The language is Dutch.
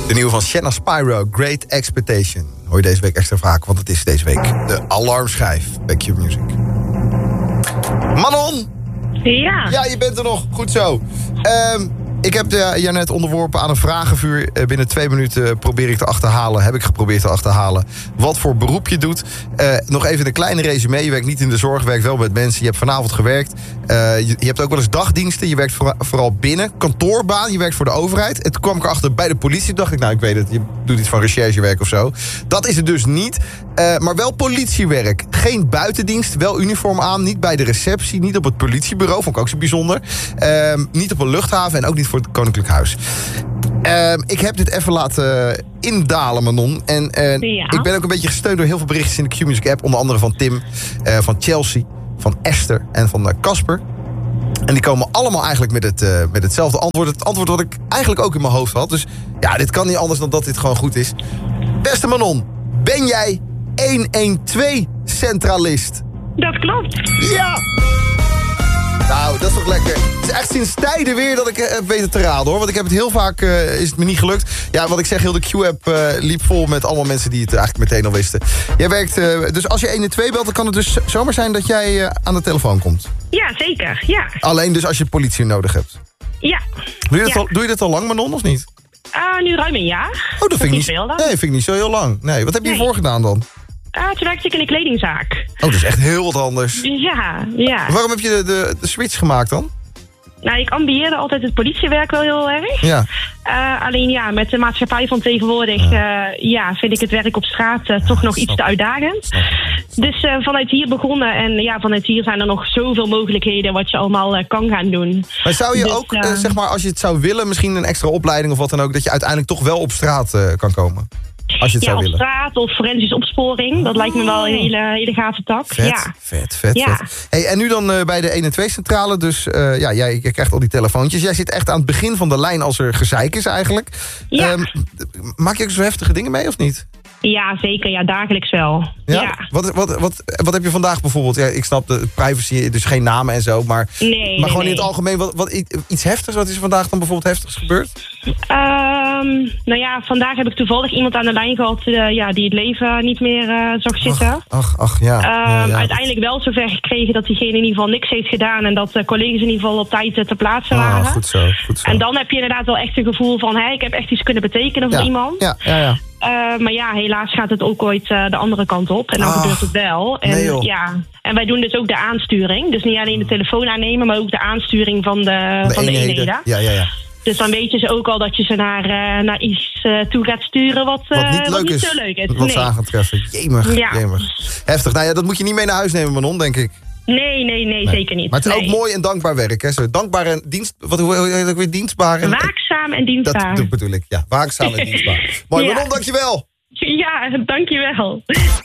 De nieuwe van Shanna Spyro, Great Expectation. Hoor je deze week extra vaak, want het is deze week de alarmschijf bij Q-Music. Manon! Ja. Ja, je bent er nog. Goed zo. Ik heb jou net onderworpen aan een vragenvuur. Binnen 2 minuten probeer ik te achterhalen. Heb ik geprobeerd te achterhalen wat voor beroep je doet. Nog even een kleine resume. Je werkt niet in de zorg, je werkt wel met mensen. Je hebt vanavond gewerkt. Je hebt ook wel eens dagdiensten. Je werkt vooral binnen. Kantoorbaan, je werkt voor de overheid. En toen kwam ik erachter bij de politie. Dacht ik, nou, ik weet het. Je doet iets van recherchewerk of zo. Dat is het dus niet. Maar wel politiewerk. Geen buitendienst, wel uniform aan. Niet bij de receptie, niet op het politiebureau. Vond ik ook zo bijzonder. Niet op een luchthaven en ook niet voor het Koninklijk Huis. Ik heb dit even laten indalen, Manon. En ik ben ook een beetje gesteund door heel veel berichtjes in de Q-Music app. Onder andere van Tim, van Chelsea, van Esther en van Casper. En die komen allemaal eigenlijk met hetzelfde antwoord. Het antwoord wat ik eigenlijk ook in mijn hoofd had. Dus ja, dit kan niet anders dan dat dit gewoon goed is. Beste Manon, ben jij 112-centralist? Dat klopt. Ja! Nou, dat is toch lekker. Het is echt sinds tijden weer dat ik heb weten te raden, hoor. Want ik heb het heel vaak, is het me niet gelukt. Ja, wat ik zeg, heel de Q-app liep vol met allemaal mensen die het eigenlijk meteen al wisten. Jij werkt, dus als je 112 belt, dan kan het dus zomaar zijn dat jij aan de telefoon komt. Ja, zeker. Ja. Alleen dus als je politie nodig hebt. Ja. Doe je dit al lang, Manon, of niet? Nu ruim een jaar. Oh, dat vind ik niet veel dan. Nee, vind ik niet zo heel lang. Nee, wat heb je hiervoor gedaan dan? Toen werkte ik in een kledingzaak. Oh, dat is echt heel wat anders. Ja. Waarom heb je de switch gemaakt dan? Nou, ik ambieerde altijd het politiewerk wel heel erg. Ja. Alleen ja, met de maatschappij van tegenwoordig vind ik het werk op straat toch nog iets te uitdagend. Dus vanuit hier begonnen en ja, vanuit hier zijn er nog zoveel mogelijkheden wat je allemaal kan gaan doen. Maar zou je ook, zeg maar, als je het zou willen, misschien een extra opleiding of wat dan ook, dat je uiteindelijk toch wel op straat kan komen? Als je het zou willen. Op straat of forensische opsporing. Dat lijkt me wel een hele gave tak. Vet. Hey, en nu dan bij de 112-centrale. Dus jij krijgt al die telefoontjes. Jij zit echt aan het begin van de lijn als er gezeik is eigenlijk. Ja. Maak je ook zo heftige dingen mee of niet? Ja, zeker. Ja, dagelijks wel. Ja. Wat heb je vandaag bijvoorbeeld? Ja, ik snap de privacy, dus geen namen en zo. Maar gewoon in het algemeen, iets heftigs? Wat is er vandaag dan bijvoorbeeld heftigs gebeurd? Nou ja, vandaag heb ik toevallig iemand aan de lijn gehad die het leven niet meer zag zitten. Uiteindelijk wel zover gekregen dat diegene in ieder geval niks heeft gedaan en dat collega's in ieder geval op tijd te plaatsen waren. Goed zo. En dan heb je inderdaad wel echt een gevoel van, ik heb echt iets kunnen betekenen voor iemand. Ja. Maar ja, helaas gaat het ook ooit de andere kant op. En dan gebeurt het wel. En, en wij doen dus ook de aansturing. Dus niet alleen de telefoon aannemen, maar ook de aansturing van de eenheden. Ja. Dus dan weet je ze ook al dat je ze naar iets toe gaat sturen wat niet zo leuk is. Wat ze aan gaat treffen. Jemig. Heftig. Nou ja, dat moet je niet mee naar huis nemen, Manon, denk ik. Nee, zeker niet. Maar het is ook mooi en dankbaar werk, hè? Zo dankbaar en hoe heet dat weer? Dienstbaar en... Waakzaam en dienstbaar. Dat bedoel ik, ja. Waakzaam en dienstbaar. Mooi, Manon, dankjewel. Ja, dankjewel.